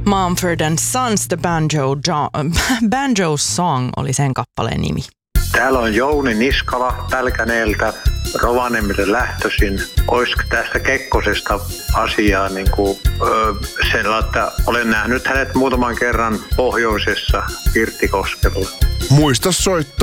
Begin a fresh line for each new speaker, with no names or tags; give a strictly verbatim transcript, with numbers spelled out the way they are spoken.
Mumford and Sons, The Banjo, jo- Banjo Song oli sen kappaleen nimi.
Täällä on Jouni Niskala Pälkäneeltä, Rovaniemelle lähtöisin. Olisiko tästä Kekkosesta asiaa niin kuin, öö, sellainen, että olen nähnyt hänet muutaman kerran pohjoisessa Pirttikoskella.
Muista soittaa